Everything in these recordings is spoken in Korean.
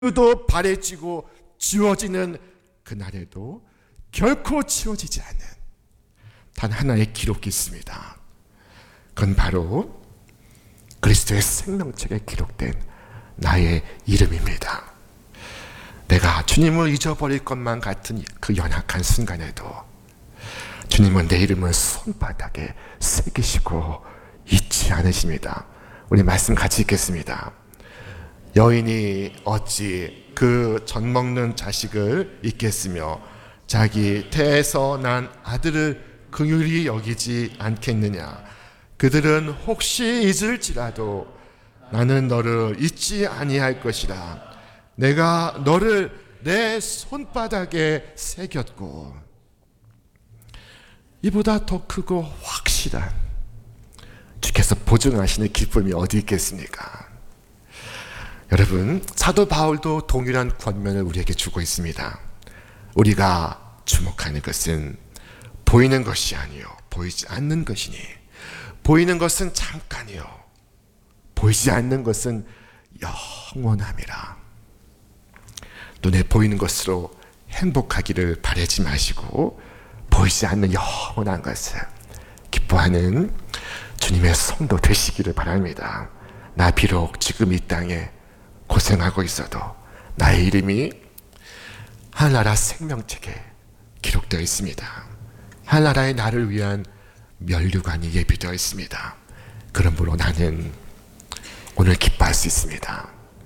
도 바래지고 지워지는 그날에도 결코 지워지지 않는 단 하나의 기록이 있습니다. 그건 바로 그리스도의 생명책에 기록된 나의 이름입니다. 내가 주님을 잊어버릴 것만 같은 그 연약한 순간에도 주님은 내 이름을 손바닥에 새기시고 잊지 않으십니다. 우리 말씀 같이 읽겠습니다. 여인이 어찌 그 젖 먹는 자식을 잊겠으며 자기 태에서 난 아들을 긍휼히 여기지 않겠느냐. 그들은 혹시 잊을지라도 나는 너를 잊지 아니할 것이라. 내가 너를 내 손바닥에 새겼고. 이보다 더 크고 확실한 주께서 보증하시는 기쁨이 어디 있겠습니까? 여러분, 사도 바울도 동일한 권면을 우리에게 주고 있습니다. 우리가 주목하는 것은 보이는 것이 아니요 보이지 않는 것이니, 보이는 것은 잠깐이요 보이지 않는 것은 영원함이라. 눈에 보이는 것으로 행복하기를 바라지 마시고 보이지 않는 영원한 것을 기뻐하는 주님의 성도 되시기를 바랍니다. 나 비록 지금 이 땅에 고생하고 있어도 나의 이름이 하늘나라 생명책에 기록되어 있습니다. 하늘나라의 나를 위한 면류관이 예비되어 있습니다. 그러므로 나는 오늘 기뻐할 수 있습니다.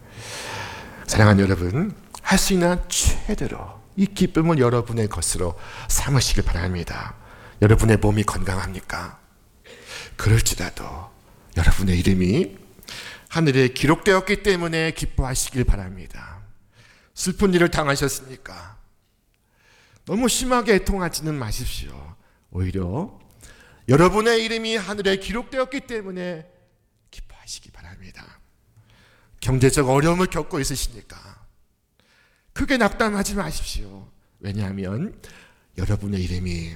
사랑하는 여러분, 할 수 있는 최대로 이 기쁨을 여러분의 것으로 삼으시길 바랍니다. 여러분의 몸이 건강합니까? 그럴지라도 여러분의 이름이 하늘에 기록되었기 때문에 기뻐하시길 바랍니다. 슬픈 일을 당하셨으니까 너무 심하게 애통하지는 마십시오. 오히려 여러분의 이름이 하늘에 기록되었기 때문에 기뻐하시기 바랍니다. 경제적 어려움을 겪고 있으시니까 크게 낙담하지 마십시오. 왜냐하면 여러분의 이름이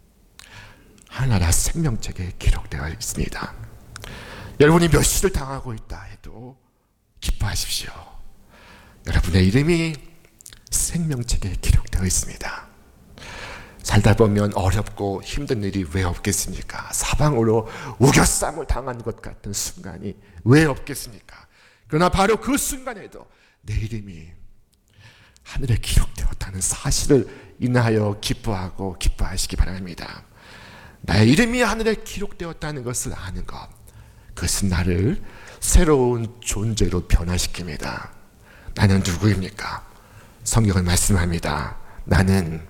하늘나라 생명책에 기록되어 있습니다. 여러분이 멸시를 당하고 있다 해도 기뻐하십시오. 여러분의 이름이 생명책에 기록되어 있습니다. 살다 보면 어렵고 힘든 일이 왜 없겠습니까? 사방으로 우겨쌈을 당한 것 같은 순간이 왜 없겠습니까? 그러나 바로 그 순간에도 내 이름이 하늘에 기록되었다는 사실을 인하여 기뻐하고 기뻐하시기 바랍니다. 나의 이름이 하늘에 기록되었다는 것을 아는 것, 그것은 나를 새로운 존재로 변화시킵니다. 나는 누구입니까? 성경은 말씀합니다. 나는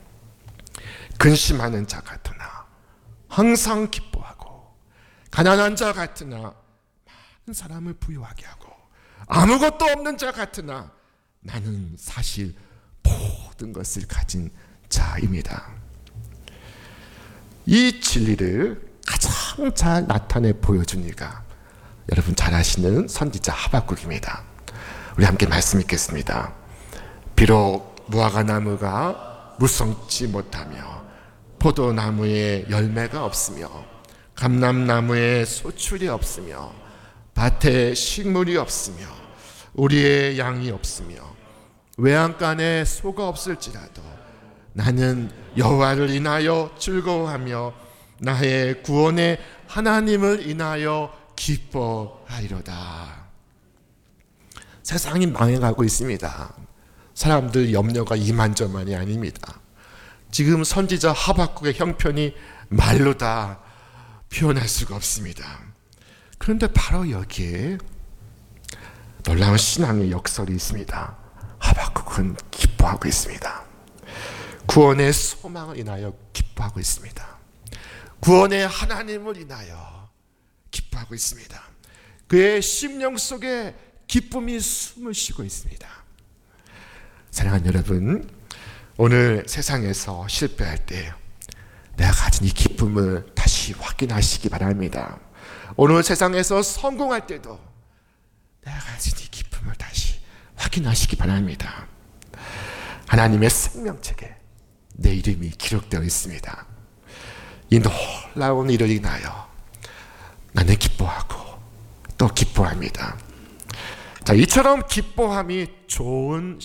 근심하는 자 같으나 항상 기뻐하고, 가난한 자 같으나 많은 사람을 부유하게 하고, 아무것도 없는 자 같으나 나는 사실 모든 것을 가진 자입니다. 이 진리를 가장 잘 나타내 보여준 이가 여러분 잘 아시는 선지자 하박국입니다. 우리 함께 말씀 읽겠습니다. 비록 무화과 나무가 무성치 못하며 포도나무에 열매가 없으며 감람나무에 소출이 없으며 밭에 식물이 없으며 우리의 양이 없으며 외양간에 소가 없을지라도 나는 여호와를 인하여 즐거워하며 나의 구원의 하나님을 인하여 기뻐하리로다. 세상이 망해가고 있습니다. 사람들 염려가 이만저만이 아닙니다. 지금 선지자 하박국의 형편이 말로 다 표현할 수가 없습니다. 그런데 바로 여기에 놀라운 신앙의 역설이 있습니다. 하박국은 기뻐하고 있습니다. 구원의 소망을 인하여 기뻐하고 있습니다. 구원의 하나님을 인하여 기뻐하고 있습니다. 그의 심령 속에 기쁨이 숨을 쉬고 있습니다. 사랑하는 여러분, 오늘 세상에서 실패할 때 내가 가진 이 기쁨을 다시 확인하시기 바랍니다. 오늘 세상에서 성공할 때도 내가 가진 이 기쁨을 다시 확인하시기 바랍니다. 하나님의 생명책에 내 이름이 기록되어 있습니다. 이 놀라운 일을 인하여 나는 기뻐하고 또 기뻐합니다. 자, 이처럼 기뻐함이 좋은